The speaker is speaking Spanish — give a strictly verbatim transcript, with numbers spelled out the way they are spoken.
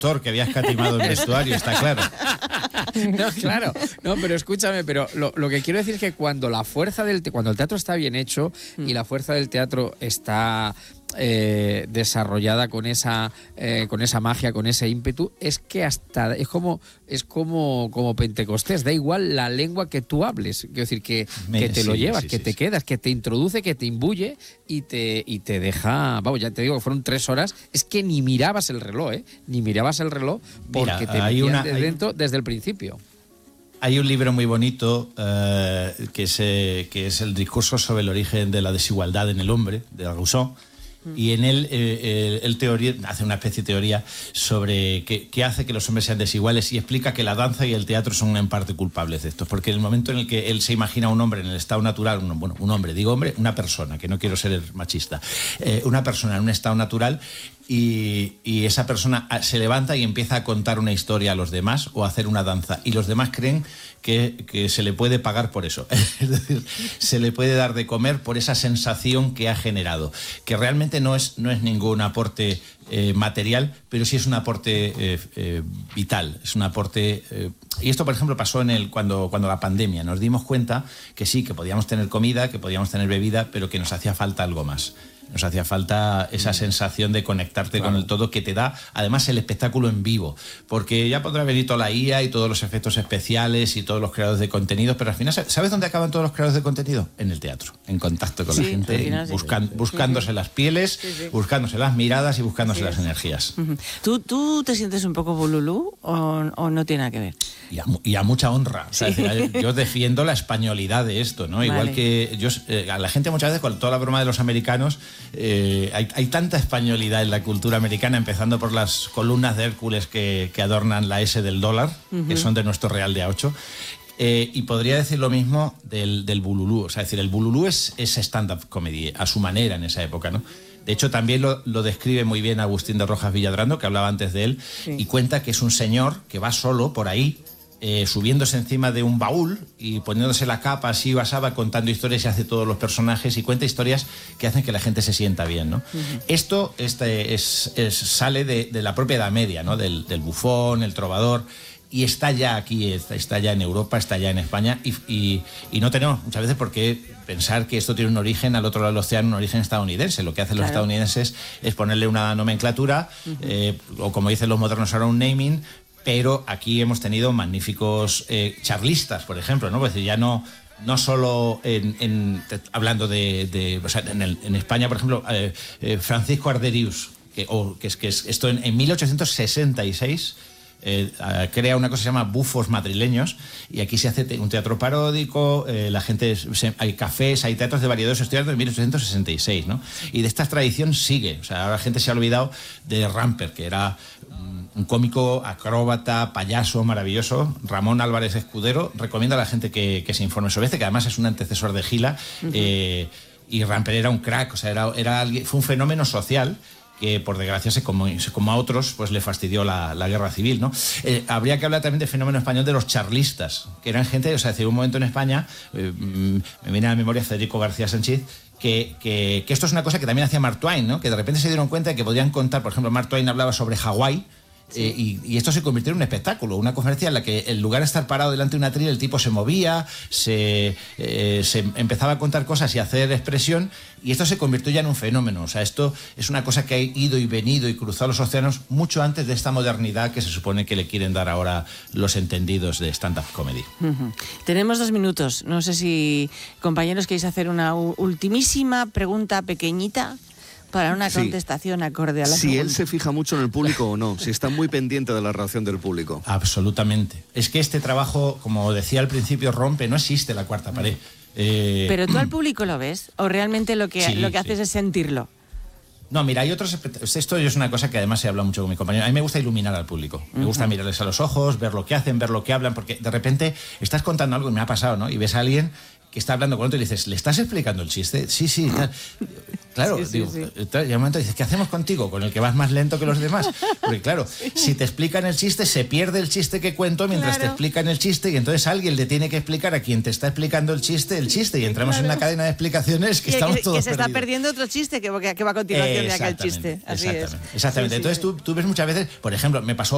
que había escatimado el vestuario, está claro. No, claro. No, pero escúchame, pero lo, lo que quiero decir es que cuando la fuerza del te- cuando el teatro está bien hecho mm. y la fuerza del teatro está eh, desarrollada con esa eh, con esa magia, con ese ímpetu, es que hasta es como es como como Pentecostés, da igual la lengua que tú hables, quiero decir que, Me, que te sí, lo llevas, sí, que sí, te sí. quedas, que te introduce, que te imbuye y te y te deja, vamos, ya te digo que fueron tres horas, es que ni mirabas el reloj, ¿eh? Ni mirabas el reloj porque Mira, te hay metían una, de hay... dentro desde el principio. Hay un libro muy bonito eh, que, es, eh, que es el discurso sobre el origen de la desigualdad en el hombre, de Rousseau, y en él eh, él teoría, hace una especie de teoría sobre qué, qué hace que los hombres sean desiguales y explica que la danza y el teatro son en parte culpables de esto, porque en el momento en el que él se imagina a un hombre en el estado natural, un, bueno, un hombre, digo hombre, una persona, que no quiero ser machista, eh, una persona en un estado natural, Y, y esa persona se levanta y empieza a contar una historia a los demás o a hacer una danza. Y los demás creen que, que se le puede pagar por eso. Es decir, se le puede dar de comer por esa sensación que ha generado. Que realmente no es, no es ningún aporte eh, material, pero sí es un aporte eh, eh, vital. Es un aporte... Eh, y esto, por ejemplo, pasó en el, cuando, cuando la pandemia. Nos dimos cuenta que sí, que podíamos tener comida, que podíamos tener bebida, pero que nos hacía falta algo más. Nos hacía falta esa sensación de conectarte claro. con el todo que te da, además, el espectáculo en vivo. Porque ya podrá venir toda la I A y todos los efectos especiales y todos los creadores de contenidos, pero al final, ¿sabes dónde acaban todos los creadores de contenido? En el teatro, en contacto con sí, la gente, final, sí, buscan, sí. buscándose sí. las pieles, sí, sí. buscándose las miradas y buscándose sí, las sí. energías. Uh-huh. ¿Tú, ¿Tú te sientes un poco bululú o, o no tiene nada que ver? Y a, y a mucha honra. O sea, sí. Yo defiendo la españolidad de esto, ¿no? Vale. Igual que yo, eh, a la gente muchas veces, con toda la broma de los americanos, eh, hay, hay tanta españolidad en la cultura americana, empezando por las columnas de Hércules que, que adornan la S del dólar, uh-huh. que son de nuestro real de A ocho. Eh, y podría decir lo mismo del, del bululú. O sea, es decir, el bululú es, es stand-up comedy a su manera en esa época, ¿no? De hecho, también lo, lo describe muy bien Agustín de Rojas Villadrando, que hablaba antes de él, sí. y cuenta que es un señor que va solo por ahí, Eh, subiéndose encima de un baúl y poniéndose la capa así basada, contando historias y hace todos los personajes y cuenta historias que hacen que la gente se sienta bien, ¿no? Uh-huh. Esto este, es, es, sale de, de la propia Edad Media, ¿no? Del, del bufón, el trovador, y está ya aquí, está, está ya en Europa, está ya en España y, y, y no tenemos muchas veces por qué pensar que esto tiene un origen al otro lado del océano, un origen estadounidense. Lo que hacen claro. los estadounidenses es ponerle una nomenclatura, uh-huh. eh, o como dicen los modernos ahora, un naming. Pero aquí hemos tenido magníficos eh, charlistas, por ejemplo, ¿no? Pues ya no, no solo en, en, hablando de... de o sea, en, el, en España, por ejemplo, eh, eh, Francisco Arderius, que, o, que, es, que es esto en, en mil ochocientos sesenta y seis... Eh, crea una cosa que se llama Bufos Madrileños, y aquí se hace un teatro paródico, eh, la gente se, hay cafés, hay teatros de variedades. Estoy hablando de mil ochocientos sesenta y seis, ¿no? Y de esta tradición sigue. O sea, ahora la gente se ha olvidado de Ramper, que era un cómico, acróbata, payaso maravilloso. Ramón Álvarez Escudero recomienda a la gente que, que se informe sobre este, que además es un antecesor de Gila. Uh-huh. eh, y Ramper era un crack, o sea, era, era alguien, fue un fenómeno social que por desgracia, se como, como a otros, pues le fastidió la, la guerra civil, ¿no? Eh, habría que hablar también del fenómeno español de los charlistas, que eran gente, o sea, hace un momento en España, eh, me viene a la memoria Federico García Sánchez, que, que, que esto es una cosa que también hacía Mark Twain, ¿no? Que de repente se dieron cuenta de que podían contar, por ejemplo, Mark Twain hablaba sobre Hawái, sí. eh, y, y esto se convirtió en un espectáculo, una conferencia en la que en lugar de estar parado delante de una tril, el tipo se movía, se, eh, se empezaba a contar cosas y a hacer expresión, y esto se convirtió ya en un fenómeno. O sea, esto es una cosa que ha ido y venido y cruzado los océanos mucho antes de esta modernidad que se supone que le quieren dar ahora los entendidos de stand-up comedy. Uh-huh. Tenemos dos minutos. No sé si, compañeros, queréis hacer una u- ultimísima pregunta pequeñita para una contestación sí. acorde a la Si pregunta. él se fija mucho en el público o no, si está muy pendiente de la reacción del público. Absolutamente. Es que este trabajo, como decía al principio, rompe, no existe la cuarta pared. Eh... ¿Pero tú al público lo ves? ¿O realmente lo que, sí, lo que haces sí. es sentirlo? No, mira, hay otros... Esto es una cosa que además se habla mucho con mi compañero. A mí me gusta iluminar al público. Me gusta uh-huh. mirarles a los ojos, ver lo que hacen, ver lo que hablan, porque de repente estás contando algo y me ha pasado, ¿no? Y ves a alguien que está hablando con otro y le dices, ¿le estás explicando el chiste? Sí, sí, tal. Claro, sí, sí, digo, sí. Y al momento dices, ¿qué hacemos contigo? Con el que vas más lento que los demás. Porque claro, sí. si te explican el chiste, se pierde el chiste que cuento mientras claro. te explican el chiste, y entonces alguien le tiene que explicar a quien te está explicando el chiste el chiste, y entramos claro. en una cadena de explicaciones que y estamos que, todos que se perdidos. está perdiendo otro chiste que, que va a continuación de aquel chiste. Así exactamente, es. exactamente. Sí, Entonces sí, tú, tú ves muchas veces, por ejemplo, me pasó